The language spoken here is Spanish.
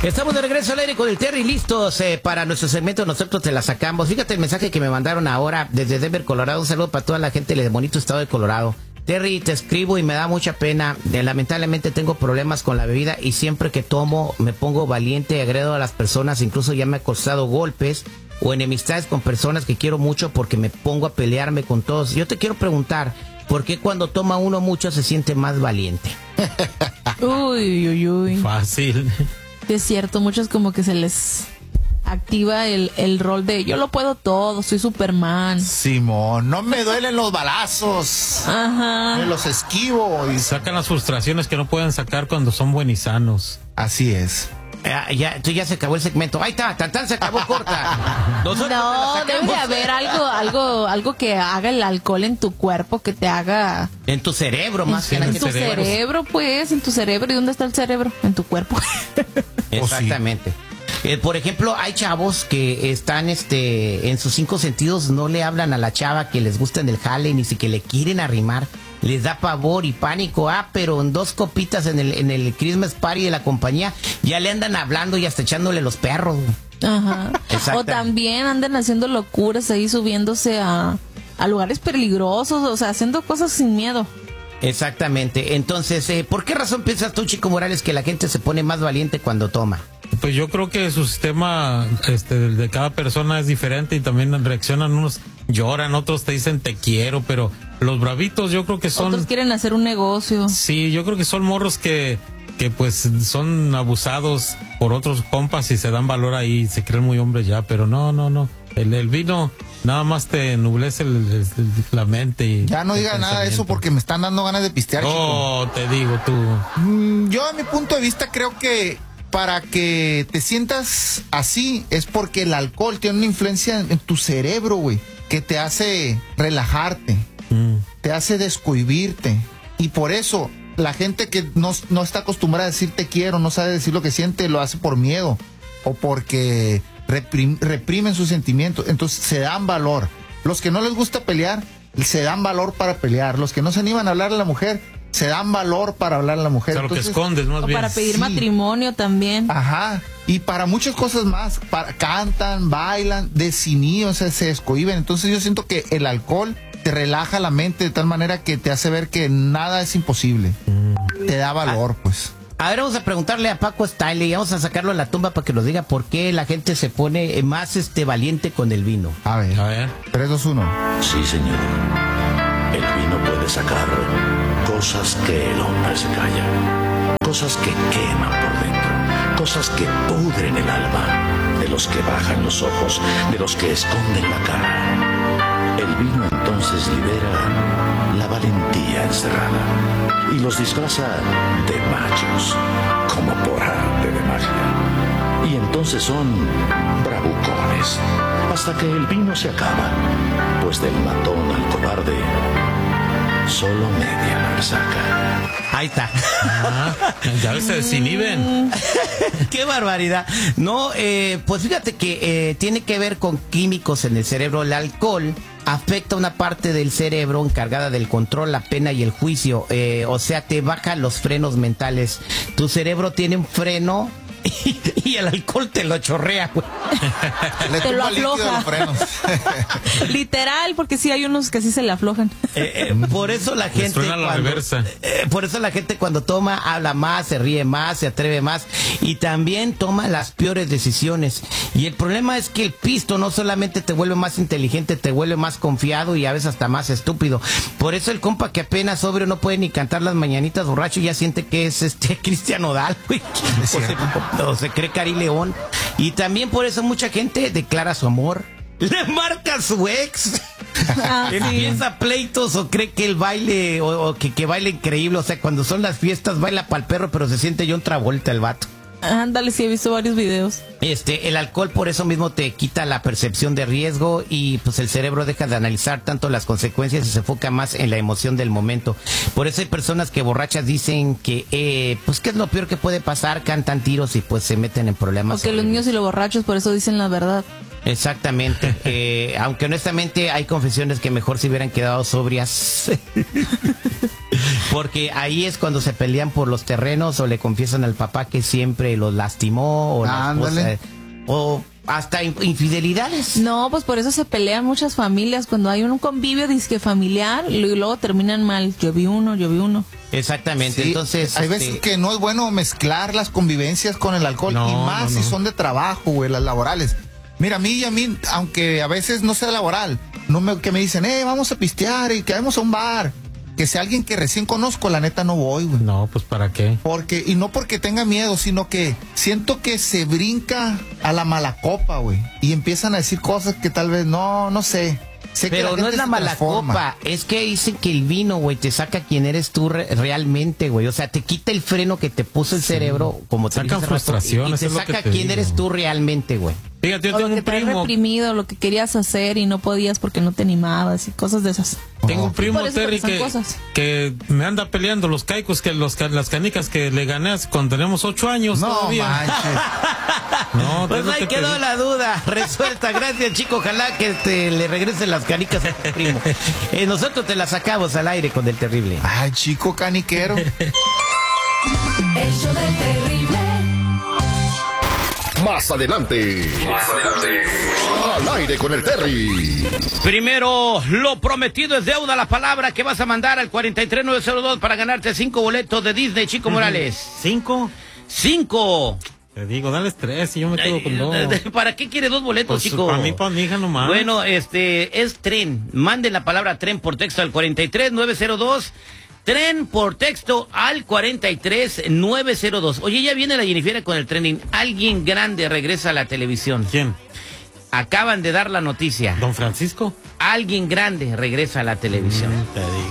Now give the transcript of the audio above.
Estamos de regreso al aire con el Terry, listos para nuestro segmento. Nosotros te la sacamos. Fíjate el mensaje que me mandaron ahora desde Denver, Colorado. Un saludo para toda la gente del bonito estado de Colorado. Terry, te escribo y me da mucha pena. Lamentablemente tengo problemas con la bebida y siempre que tomo me pongo valiente y agredo a las personas. Incluso ya me ha costado golpes o enemistades con personas que quiero mucho porque me pongo a pelearme con todos. Yo te quiero preguntar, ¿por qué cuando toma uno mucho se siente más valiente? Uy. Fácil. Es cierto, muchos como que se les activa el rol de yo lo puedo todo, soy Superman. Simón, no me duelen los balazos. Ajá. Me los esquivo. Y sacan las frustraciones que no pueden sacar cuando son buenisanos. Así es. Entonces ya se acabó el segmento. Ahí está, se acabó corta. No, debe de haber algo que haga el alcohol en tu cuerpo, que te haga... En tu cerebro, más que en tu cerebro, pues, en tu cerebro. ¿Y dónde está el cerebro? En tu cuerpo. Exactamente. Por ejemplo, hay chavos que están en sus 5 sentidos, no le hablan a la chava que les gusta en el jale, ni siquiera le quieren arrimar. Les da pavor y pánico, pero en 2 copitas en el Christmas party de la compañía ya le andan hablando y hasta echándole los perros. Ajá. O también andan haciendo locuras ahí, subiéndose a lugares peligrosos, o sea, haciendo cosas sin miedo. Exactamente. Entonces, ¿por qué razón piensas tú, Chico Morales, que la gente se pone más valiente cuando toma? Pues yo creo que su sistema de cada persona es diferente y también reaccionan, unos lloran, otros te dicen te quiero, pero los bravitos yo creo que son... Otros quieren hacer un negocio. Sí, yo creo que son morros que pues son abusados por otros compas y se dan valor ahí, se creen muy hombres ya, pero no. El vino nada más te nublece la mente. Y ya no diga nada de eso porque me están dando ganas de pistear, chico. Te digo tú. Yo a mi punto de vista creo que para que te sientas así es porque el alcohol tiene una influencia en tu cerebro, güey, que te hace relajarte, te hace descohibirte. Y por eso la gente que no está acostumbrada a decir te quiero, no sabe decir lo que siente, lo hace por miedo o porque reprimen sus sentimientos. Entonces se dan valor. Los que no les gusta pelear, se dan valor para pelear. Los que no se animan a hablar a la mujer, se dan valor para hablar a la mujer. O sea, lo que escondes más bien. Para pedir matrimonio también. Ajá. Y para muchas cosas más. Cantan, bailan, desinhiben, o sea, se descohiben. Entonces yo siento que el alcohol te relaja la mente de tal manera que te hace ver que nada es imposible. Te da valor, pues. A ver, vamos a preguntarle a Paco Stanley y vamos a sacarlo a la tumba para que nos diga por qué la gente se pone más valiente con el vino. A ver. 3, 2, 1. Sí, señor. El vino puede sacar cosas que el hombre se calla, cosas que queman por dentro, cosas que pudren el alma, de los que bajan los ojos, de los que esconden la cara. El vino entonces libera la valentía encerrada y los disfraza de machos, como por arte de magia. Y entonces son bravucones, hasta que el vino se acaba, pues del matón al cobarde solo media la resaca. Ahí está. Ya ves, se desinhiben. ¡Qué barbaridad! No, pues fíjate que tiene que ver con químicos en el cerebro. El alcohol afecta una parte del cerebro encargada del control, la pena y el juicio. O sea, te baja los frenos mentales. Tu cerebro tiene un freno y el alcohol te lo chorrea, güey. Te lo afloja. Literal, porque sí hay unos que sí se le aflojan. Por eso la gente por eso la gente cuando toma habla más, se ríe más, se atreve más y también toma las peores decisiones. Y el problema es que el pisto no solamente te vuelve más inteligente, te vuelve más confiado y a veces hasta más estúpido. Por eso el compa que apenas sobrio no puede ni cantar las mañanitas borracho ya siente que es Cristian Nodal, güey. O se cree Cari León. Y también por eso mucha gente declara su amor, le marca a su ex, empieza pleitos o cree que el baile o que baile increíble. O sea, cuando son las fiestas baila pa'l perro, pero se siente John Travolta el vato. Ándale, sí he visto varios videos. El alcohol por eso mismo te quita la percepción de riesgo y pues el cerebro deja de analizar tanto las consecuencias y se enfoca más en la emoción del momento. Por eso hay personas que borrachas dicen que pues qué es lo peor que puede pasar, cantan tiros y pues se meten en problemas. Porque los niños y los borrachos por eso dicen la verdad. Exactamente. Aunque honestamente hay confesiones que mejor se hubieran quedado sobrias. Porque ahí es cuando se pelean por los terrenos o le confiesan al papá que siempre los lastimó o la esposa, o hasta infidelidades. No, pues por eso se pelean muchas familias cuando hay un convivio disque familiar y luego terminan mal. Yo vi uno. Exactamente, sí, entonces... hay veces que no es bueno mezclar las convivencias con el alcohol, y más si son de trabajo, güey, las laborales. Mira, a mí, aunque a veces no sea laboral, que me dicen, vamos a pistear y que vamos a un bar. Que sea alguien que recién conozco, la neta no voy, güey. No, pues ¿para qué? Y no porque tenga miedo, sino que siento que se brinca a la mala copa, güey. Y empiezan a decir cosas que tal vez no sé. Pero no es la mala copa, es que dicen que el vino, güey, te saca quién eres tú realmente, güey. O sea, te quita el freno que te puso el cerebro, como te sacan frustraciones, y te saca quién eres tú realmente, güey. Fíjate, yo tengo un primo reprimido lo que querías hacer y no podías porque no te animabas y cosas de esas. Tengo un primo, Terry, que me anda peleando los caicos, las canicas que le gané cuando teníamos 8 años. No todavía. manches. No, pues ahí quedó la duda resuelta. Gracias, chico. Ojalá que le regresen las canicas a tu primo. Nosotros te las sacamos al aire con el terrible. Ay, chico caniquero. El show del terrible. Más adelante. Al aire con el Terry. Primero, lo prometido es deuda. La palabra que vas a mandar al 43902 para ganarte 5 boletos de Disney, Chico Morales. ¿5? 5. Te digo, dale 3 y yo me quedo con 2. ¿Para qué quiere 2 boletos, pues, chico? Para mí, para mi hija nomás. Bueno, es tren. Manden la palabra tren por texto al 43902. Tren por texto al 43902. Oye, ya viene la Jennifer con el trending. Alguien grande regresa a la televisión. ¿Quién? Acaban de dar la noticia. ¿Don Francisco? Alguien grande regresa a la televisión. Te digo.